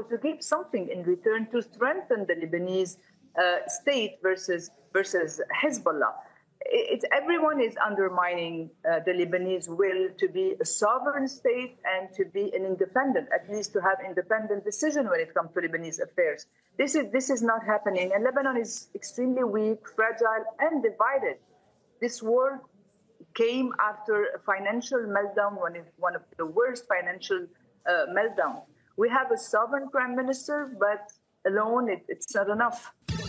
to give something in return to strengthen the Lebanese state versus Hezbollah. Everyone is undermining the Lebanese will to be a sovereign state and to be an independent, at least to have independent decision when it comes to Lebanese affairs. This is not happening, and Lebanon is extremely weak, fragile, and divided. This war came after a financial meltdown, one of the worst financial meltdowns. We have a sovereign prime minister, but alone it's not enough.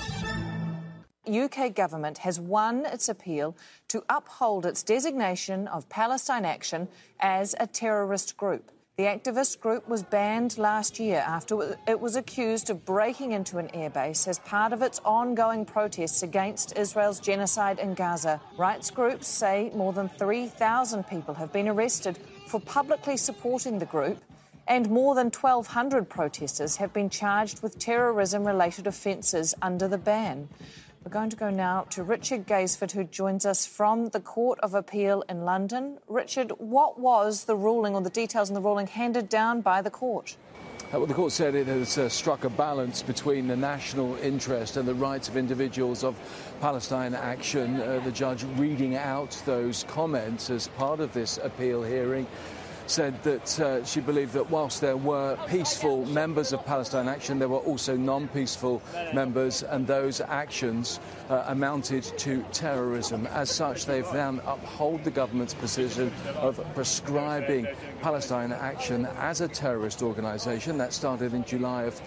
UK government has won its appeal to uphold its designation of Palestine Action as a terrorist group. The activist group was banned last year after it was accused of breaking into an airbase as part of its ongoing protests against Israel's genocide in Gaza. Rights groups say more than 3,000 people have been arrested for publicly supporting the group, and more than 1,200 protesters have been charged with terrorism-related offences under the ban. We're going to go now to Richard Gaisford, who joins us from the Court of Appeal in London. Richard, what was the ruling, or the details in the ruling, handed down by the court? Well, the court said it has struck a balance between the national interest and the rights of individuals of Palestine Action. The judge, reading out those comments as part of this appeal hearing, said that she believed that whilst there were peaceful members of Palestine Action, there were also non-peaceful members, and those actions amounted to terrorism. As such, they've then upheld the government's position of prescribing Palestine Action as a terrorist organisation. That started in July of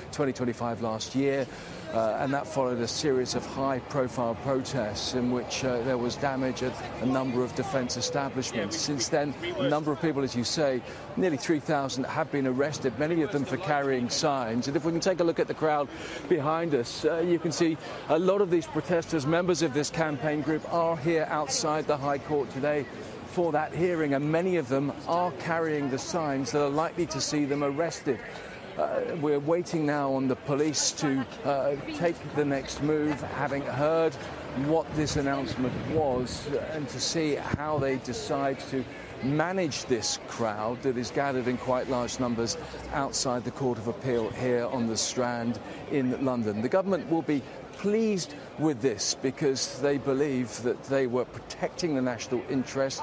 2025 last year. And that followed a series of high-profile protests in which there was damage at a number of defence establishments. Since then, a number of people, as you say, nearly 3,000 have been arrested, many of them for carrying signs. And if we can take a look at the crowd behind us, you can see a lot of these protesters, members of this campaign group, are here outside the High Court today for that hearing, and many of them are carrying the signs that are likely to see them arrested. We're waiting now on the police to take the next move, having heard what this announcement was, and to see how they decide to manage this crowd that is gathered in quite large numbers outside the Court of Appeal here on the Strand in London. The government will be pleased with this because they believe that they were protecting the national interest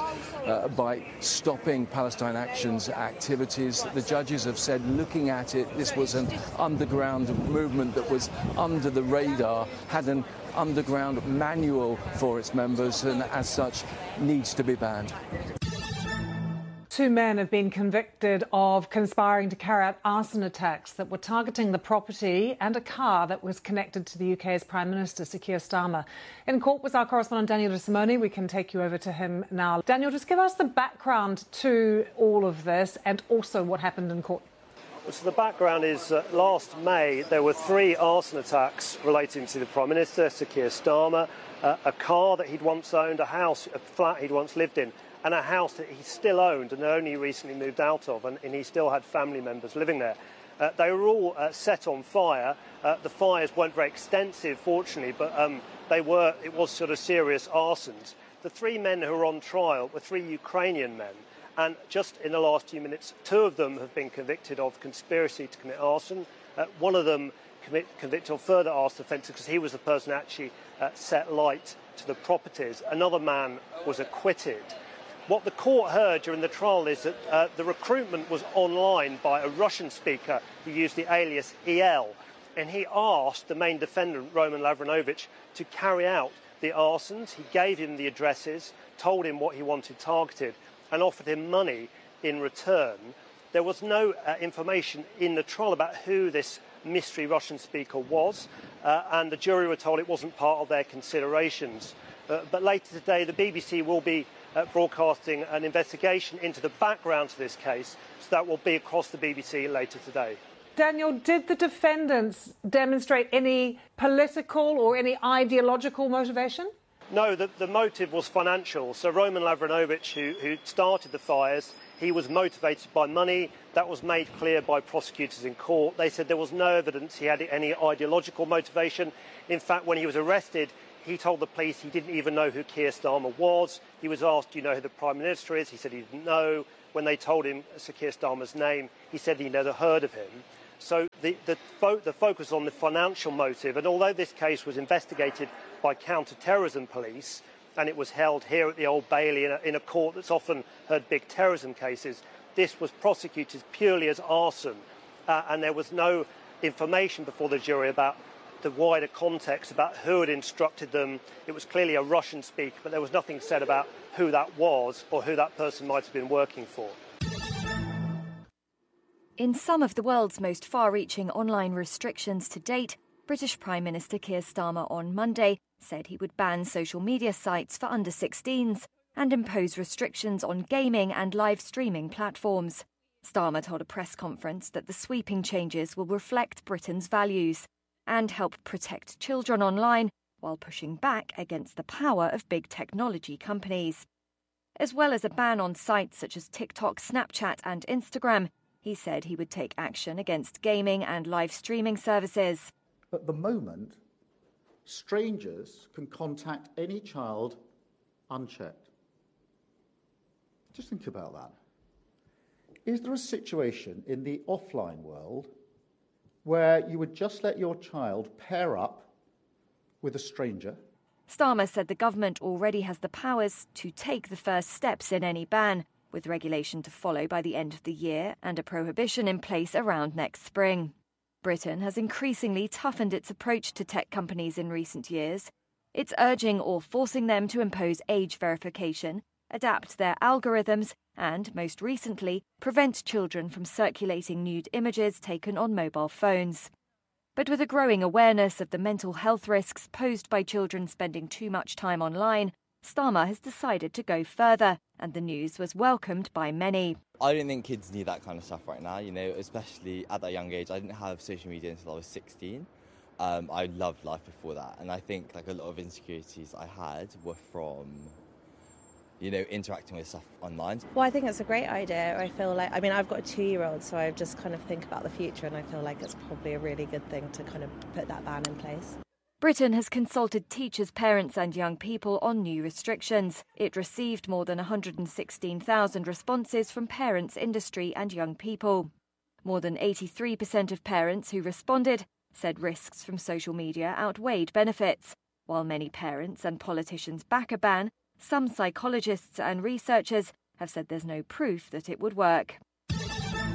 by stopping Palestine Action's activities. The judges have said, looking at it, this was an underground movement that was under the radar, had an underground manual for its members, and as such needs to be banned. Two men have been convicted of conspiring to carry out arson attacks that were targeting the property and a car that was connected to the UK's Prime Minister, Sir Keir Starmer. In court was our correspondent Daniel De Simone. We can take you over to him now. Daniel, just give us the background to all of this and also what happened in court. So the background is last May there were 3 arson attacks relating to the Prime Minister, Sir Keir Starmer, a car that he'd once owned, a flat he'd once lived in, and a house that he still owned and only recently moved out of, and he still had family members living there. They were all set on fire. The fires weren't very extensive, fortunately, but it was sort of serious arsons. The 3 men who were on trial were 3 Ukrainian men, and just in the last few minutes, 2 of them have been convicted of conspiracy to commit arson. One of them convicted of further arson offences because he was the person who actually set light to the properties. Another man was acquitted. What the court heard during the trial is that the recruitment was online by a Russian speaker who used the alias EL, and he asked the main defendant, Roman Lavrinovich, to carry out the arsons. He gave him the addresses, told him what he wanted targeted, and offered him money in return. There was no information in the trial about who this mystery Russian speaker was, and the jury were told it wasn't part of their considerations. But later today, the BBC will be broadcasting an investigation into the background to this case, so that will be across the BBC later today. Daniel, did the defendants demonstrate any political or any ideological motivation? No, the motive was financial. So Roman Lavrinovich, who started the fires, he was motivated by money. That was made clear by prosecutors in court. They said there was no evidence he had any ideological motivation. In fact, when he was arrested, he told the police he didn't even know who Keir Starmer was. He was asked, do you know who the Prime Minister is? He said he didn't know. When they told him Sir Keir Starmer's name, he said he'd never heard of him. So the focus on the financial motive, and although this case was investigated by counter-terrorism police, and it was held here at the Old Bailey in a court that's often heard big terrorism cases, this was prosecuted purely as arson, and there was no information before the jury about the wider context, about who had instructed them. It was clearly a Russian speaker, but there was nothing said about who that was or who that person might have been working for. In some of the world's most far-reaching online restrictions to date, British Prime Minister Keir Starmer on Monday said he would ban social media sites for under 16s and impose restrictions on gaming and live streaming platforms. Starmer told a press conference that the sweeping changes will reflect Britain's values and help protect children online while pushing back against the power of big technology companies. As well as a ban on sites such as TikTok, Snapchat and Instagram, he said he would take action against gaming and live streaming services. At the moment, strangers can contact any child unchecked. Just think about that. Is there a situation in the offline world where you would just let your child pair up with a stranger? Starmer said the government already has the powers to take the first steps in any ban, with regulation to follow by the end of the year and a prohibition in place around next spring. Britain has increasingly toughened its approach to tech companies in recent years. It's urging or forcing them to impose age verification, adapt their algorithms, and, most recently, prevent children from circulating nude images taken on mobile phones. But with a growing awareness of the mental health risks posed by children spending too much time online, Starmer has decided to go further, and the news was welcomed by many. I don't think kids need that kind of stuff right now, especially at that young age. I didn't have social media until I was 16. I loved life before that, and I think a lot of insecurities I had were from interacting with stuff online. Well, I think it's a great idea. I feel like, I've got a 2-year-old, so I just kind of think about the future, and I feel like it's probably a really good thing to kind of put that ban in place. Britain has consulted teachers, parents and young people on new restrictions. It received more than 116,000 responses from parents, industry and young people. More than 83% of parents who responded said risks from social media outweighed benefits. While many parents and politicians back a ban, some psychologists and researchers have said there's no proof that it would work.